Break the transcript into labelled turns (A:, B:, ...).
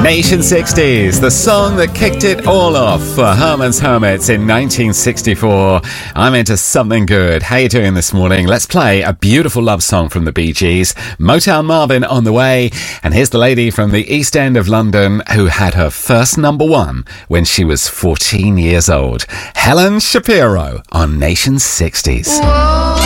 A: Nation 60s, the song that kicked it all off for Herman's Hermits in 1964. I'm into something good. How you doing this morning? Let's play a beautiful love song from the Bee Gees. Motown Marvin on the way. And here's the lady from the East End of London who had her first number one when she was 14 years old. Helen Shapiro on Nation 60s.
B: Whoa.